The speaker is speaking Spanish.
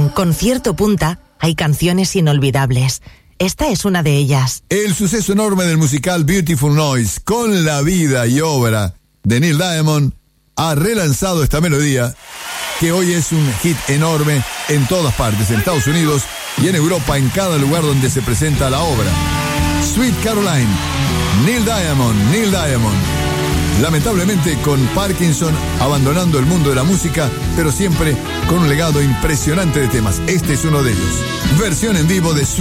En Concierto Punta hay canciones inolvidables. Esta es una de ellas. El suceso enorme del musical Beautiful Noise, con la vida y obra de Neil Diamond, ha relanzado esta melodía, que hoy es un hit enorme en todas partes, en Estados Unidos y en Europa, en cada lugar donde se presenta la obra. Sweet Caroline, Neil Diamond. Lamentablemente con Parkinson, abandonando el mundo de la música, pero siempre con un legado impresionante de temas. Este es uno de ellos. Versión en vivo de Sweet